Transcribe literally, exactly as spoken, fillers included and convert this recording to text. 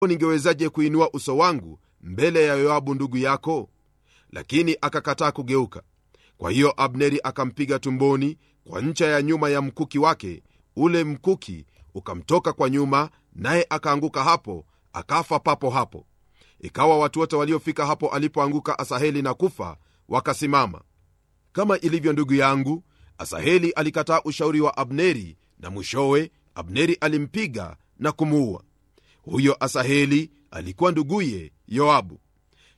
ningewezaje kuinua uso wangu mbele ya Yoabu ndugu yako? Lakini akakataa kugeuka. Kwa hiyo Abneri akampiga tumboni kwa ncha ya nyuma ya mkuki wake, ule mkuki ukamtoka kwa nyuma, naye akaanguka hapo, akafa papo hapo. Ikawa watu wote waliofika hapo alipoanguka Asaheli na kufa wakasimama. Kama ilivyo ndugu yangu, Asaheli alikataa ushauri wa Abneri, na mwishowe Abneri alimpiga na kumuua. Huyo Asaheli alikuwa nduguye Yoabu.